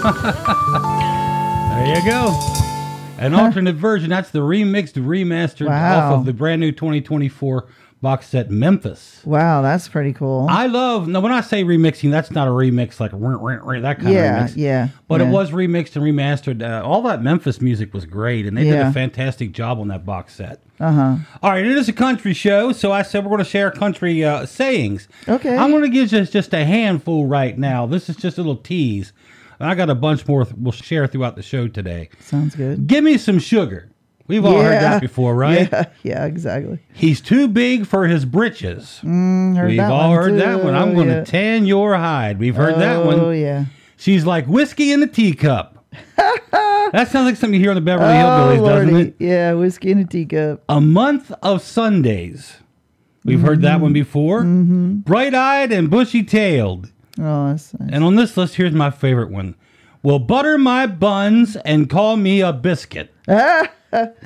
There you go. An alternate version. That's the remixed, remastered off of the brand new 2024 box set Memphis. Wow, that's pretty cool. I love, when I say remixing, that's not a remix like that kind of remix. Yeah. But it was remixed and remastered. All that Memphis music was great, and they did a fantastic job on that box set. All right, it is a country show, so I said we're going to share country sayings. Okay. I'm going to give just a handful right now. This is just a little tease. I got a bunch more we'll share throughout the show today. Sounds good. Give me some sugar. We've all heard that before, right? Yeah, exactly. He's too big for his britches. We've all heard that one. I'm going to tan your hide. We've heard that one. Oh, yeah. She's like whiskey in a teacup. That sounds like something you hear on the Beverly Hillbillies, doesn't it? Yeah, whiskey in a teacup. A month of Sundays. We've heard that one before. Bright-eyed and bushy-tailed. Oh, that's nice. And on this list, here's my favorite one. Well, butter my buns and call me a biscuit.